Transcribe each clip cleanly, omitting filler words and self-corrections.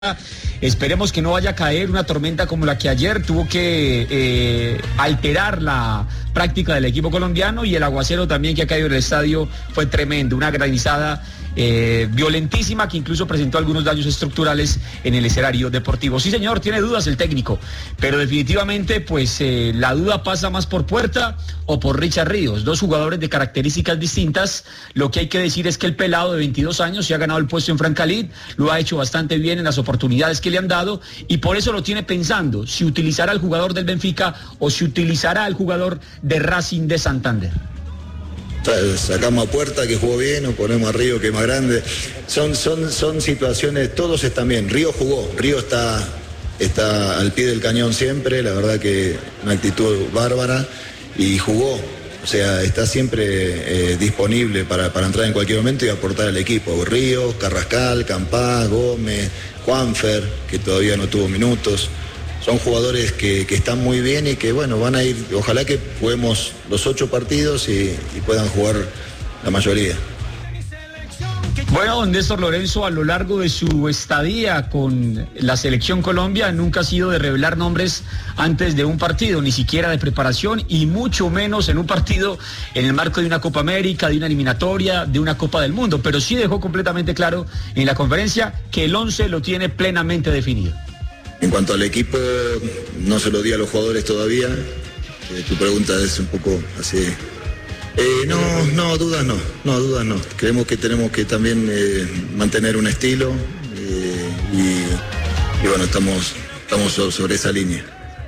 Esperemos que no vaya a caer una tormenta como la que ayer tuvo que alterar la práctica del equipo colombiano, y el aguacero también que ha caído en el estadio fue tremendo, una granizada violentísima que incluso presentó algunos daños estructurales en el escenario deportivo. Sí, señor, tiene dudas el técnico, pero definitivamente pues la duda pasa más por Puerta o por Richard Ríos, dos jugadores de características distintas. Lo que hay que decir es que el pelado de 22 años se ha ganado el puesto en Francalid, lo ha hecho bastante bien en las oportunidades que le han dado, y por eso lo tiene pensando si utilizará al jugador del Benfica o si utilizará al jugador de Racing de Santander. Sacamos a Puerta, que jugó bien, o ponemos a Río, que es más grande. Son situaciones, todos están bien. Río jugó, Río está al pie del cañón siempre, la verdad que una actitud bárbara, y jugó. O sea, está siempre disponible para entrar en cualquier momento y aportar al equipo. Río, Carrascal, Campás, Gómez, Juanfer, que todavía no tuvo minutos. Son jugadores que están muy bien y que, bueno, van a ir, ojalá que juguemos los 8 partidos y puedan jugar la mayoría. Bueno, don Néstor Lorenzo, a lo largo de su estadía con la Selección Colombia, nunca ha sido de revelar nombres antes de un partido, ni siquiera de preparación, y mucho menos en un partido en el marco de una Copa América, de una eliminatoria, de una Copa del Mundo, pero sí dejó completamente claro en la conferencia que el 11 lo tiene plenamente definido. En cuanto al equipo, no se lo di a los jugadores todavía. Tu pregunta es un poco así. Dudas no. Creemos que tenemos que también mantener un estilo y bueno, estamos sobre esa línea.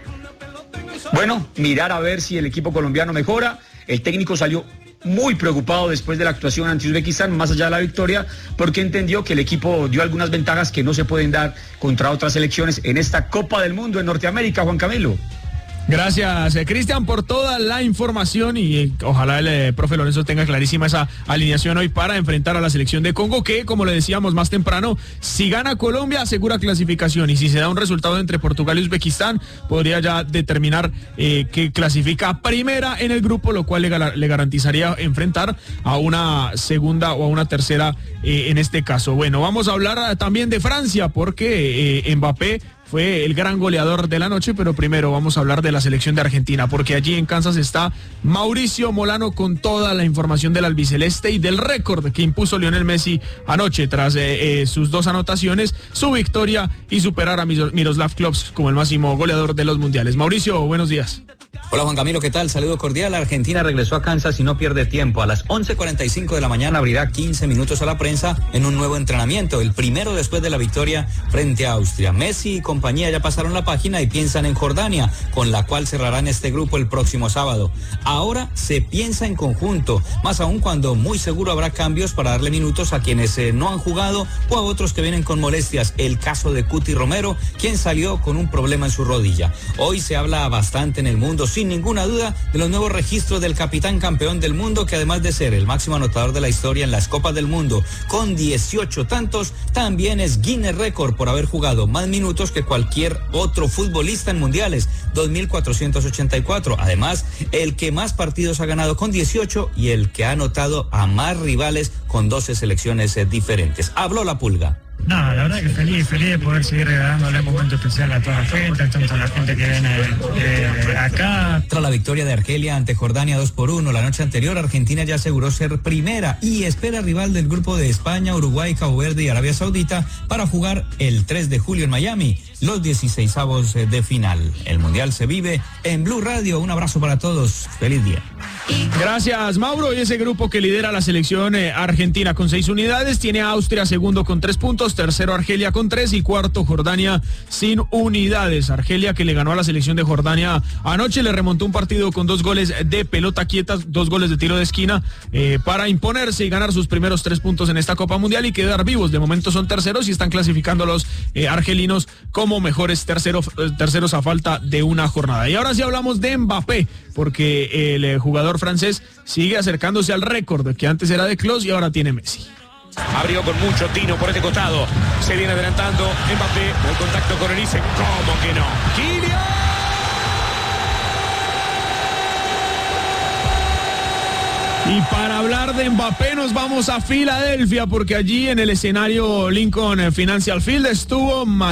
Bueno, mirar a ver si el equipo colombiano mejora. El técnico salió muy preocupado después de la actuación ante Uzbekistán, más allá de la victoria, porque entendió que el equipo dio algunas ventajas que no se pueden dar contra otras selecciones en esta Copa del Mundo en Norteamérica. Juan Camilo. Gracias, Cristian, por toda la información, y ojalá el profe Lorenzo tenga clarísima esa alineación hoy para enfrentar a la selección de Congo, que, como le decíamos más temprano, si gana Colombia asegura clasificación, y si se da un resultado entre Portugal y Uzbekistán podría ya determinar que clasifica primera en el grupo, lo cual le garantizaría enfrentar a una segunda o a una tercera en este caso. Bueno, vamos a hablar también de Francia, porque Mbappé fue el gran goleador de la noche, pero primero vamos a hablar de la selección de Argentina, porque allí en Kansas está Mauricio Molano con toda la información del albiceleste y del récord que impuso Lionel Messi anoche tras sus 2 anotaciones, su victoria y superar a Miroslav Klose como el máximo goleador de los mundiales. Mauricio, buenos días. Hola Juan Camilo, ¿qué tal? Saludo cordial. Argentina regresó a Kansas y no pierde tiempo. A las 11:45 de la mañana abrirá 15 minutos a la prensa en un nuevo entrenamiento, el primero después de la victoria frente a Austria. Messi y compañía ya pasaron la página y piensan en Jordania, con la cual cerrarán este grupo el próximo sábado. Ahora se piensa en conjunto, más aún cuando muy seguro habrá cambios para darle minutos a quienes no han jugado o a otros que vienen con molestias. El caso de Cuti Romero, quien salió con un problema en su rodilla. Hoy se habla bastante en el mundo, sin ninguna duda, de los nuevos registros del capitán campeón del mundo, que además de ser el máximo anotador de la historia en las Copas del Mundo con 18 tantos, también es Guinness Récord por haber jugado más minutos que cualquier otro futbolista en mundiales, 2.484. Además, el que más partidos ha ganado con 18 y el que ha anotado a más rivales con 12 selecciones diferentes. Habló la Pulga. No, la verdad que feliz de poder seguir regalándole un momento especial a toda la gente, tanto a la gente que viene acá. Tras la victoria de Argelia ante Jordania 2-1 la noche anterior, Argentina ya aseguró ser primera y espera rival del grupo de España, Uruguay, Cabo Verde y Arabia Saudita para jugar el 3 de julio en Miami, los 16avos de final. El Mundial se vive en Blue Radio. Un abrazo para todos. Feliz día. Gracias, Mauro. Y ese grupo que lidera la selección argentina con 6 unidades, tiene a Austria segundo con 3 puntos, tercero Argelia con 3 y cuarto Jordania sin unidades. Argelia, que le ganó a la selección de Jordania anoche, le remontó un partido con 2 goles de pelota quieta, 2 goles de tiro de esquina para imponerse y ganar sus primeros 3 puntos en esta Copa Mundial y quedar vivos. De momento son terceros y están clasificando los argelinos como mejores terceros a falta de una jornada. Y ahora sí hablamos de Mbappé, porque el jugador francés sigue acercándose al récord que antes era de Klose y ahora tiene Messi. Abrió con mucho tino por este costado. Se viene adelantando Mbappé. El contacto con Olise. ¿Cómo que no? ¡Kylian! Y para hablar de Mbappé nos vamos a Filadelfia porque allí en el escenario Lincoln Financial Field estuvo